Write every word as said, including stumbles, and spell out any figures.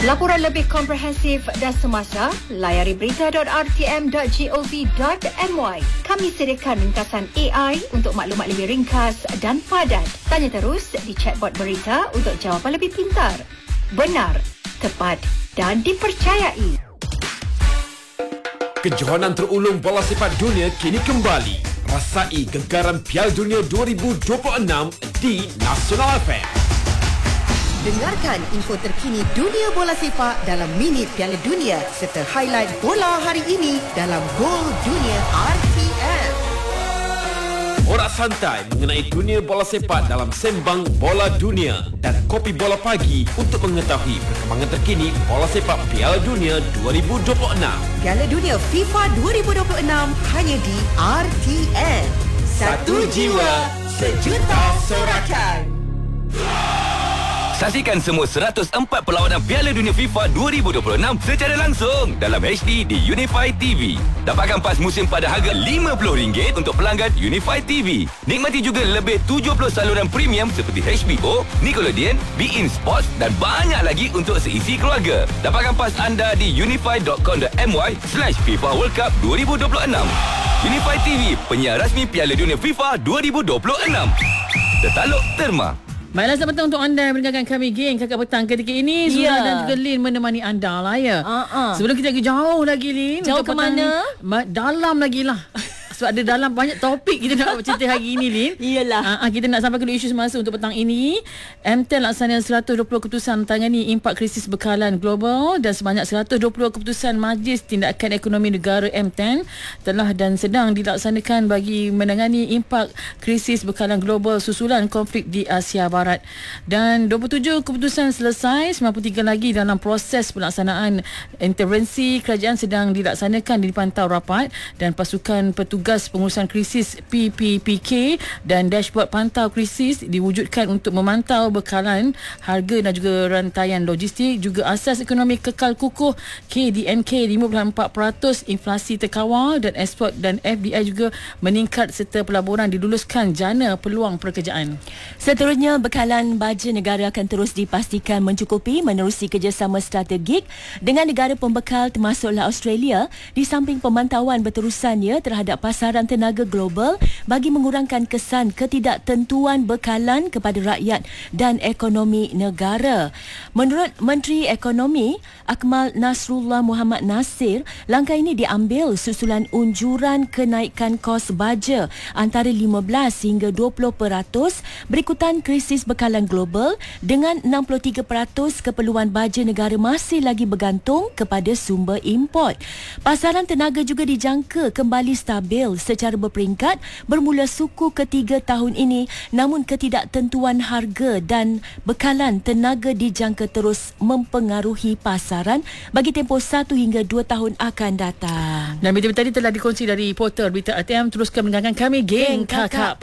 Laporan lebih komprehensif dan semasa, layari berita dot r t m dot gov dot m y. Kami sediakan ringkasan A I untuk maklumat lebih ringkas dan padat. Tanya terus di chatbot berita untuk jawapan lebih pintar, benar, tepat dan dipercayai. Kejohanan terulung bola sepak dunia kini kembali. Rasai gegaran Piala Dunia dua ribu dua puluh enam di Nasional F M. Dengarkan info terkini dunia bola sepak dalam Minit Piala Dunia serta highlight bola hari ini dalam Gol Dunia R T M. Borak santai mengenai dunia bola sepak dalam Sembang Bola Dunia dan Kopi Bola Pagi untuk mengetahui perkembangan terkini bola sepak Piala Dunia dua ribu dua puluh enam. Piala Dunia FIFA dua ribu dua puluh enam hanya di R T M. Satu jiwa, sejuta sorakan. Saksikan semua seratus empat perlawanan Piala Dunia FIFA dua ribu dua puluh enam secara langsung dalam H D di Unify T V. Dapatkan pas musim pada harga lima puluh ringgit untuk pelanggan Unify T V. Nikmati juga lebih tujuh puluh saluran premium seperti H B O, Nickelodeon, beIN Sports dan banyak lagi untuk seisi keluarga. Dapatkan pas anda di unify dot com dot m y slash FIFA World Cup dua ribu dua puluh enam. Unify T V, penyiar rasmi Piala Dunia FIFA dua ribu dua puluh enam. Tertaluk Terma. Baiklah, selamat petang untuk anda yang mendengarkan kami, geng Kakak Petang ketika ini. Zura yeah. dan juga Lin menemani anda lah ya. Uh-uh. Sebelum kita pergi jauh lagi, Lin. Jauh ke mana? Ma- dalam lagi lah. Sebab ada dalam banyak topik kita nak cerita hari ini, Lin. Iyalah. Uh, kita nak sampai ke isu semasa untuk petang ini. M T E L laksana seratus dua puluh keputusan tangani impak krisis bekalan global dan sebanyak seratus dua puluh keputusan Majlis Tindakan Ekonomi Negara M T E N telah dan sedang dilaksanakan bagi menangani impak krisis bekalan global susulan konflik di Asia Barat. Dan dua puluh tujuh keputusan selesai, sembilan puluh tiga lagi dalam proses pelaksanaan. Intervensi kerajaan sedang dilaksanakan, dipantau rapat dan pasukan petugas Tugas Pengurusan Krisis P P P K dan dashboard pantau krisis diwujudkan untuk memantau bekalan, harga dan juga rantaian logistik. Juga asas ekonomi kekal kukuh K D N K lima puluh empat peratus, inflasi terkawal dan ekspor dan F D I juga meningkat serta pelaburan diluluskan jana peluang pekerjaan. Seterusnya, bekalan baja negara akan terus dipastikan mencukupi menerusi kerjasama strategik dengan negara pembekal termasuklah Australia di samping pemantauan berterusannya terhadap pasaran tenaga global bagi mengurangkan kesan ketidaktentuan bekalan kepada rakyat dan ekonomi negara. Menurut Menteri Ekonomi Akmal Nasrullah Muhammad Nasir, langkah ini diambil susulan unjuran kenaikan kos baja antara lima belas hingga dua puluh peratus berikutan krisis bekalan global dengan enam puluh tiga peratus keperluan baja negara masih lagi bergantung kepada sumber import. Pasaran tenaga juga dijangka kembali stabil secara berperingkat bermula suku ketiga tahun ini, namun ketidaktentuan harga dan bekalan tenaga dijangka terus mempengaruhi pasaran bagi tempoh satu hingga dua tahun akan datang. Dan berita tadi telah dikongsi dari portal berita R T M. Teruskan mendengarkan kami, geng Kakak Petang.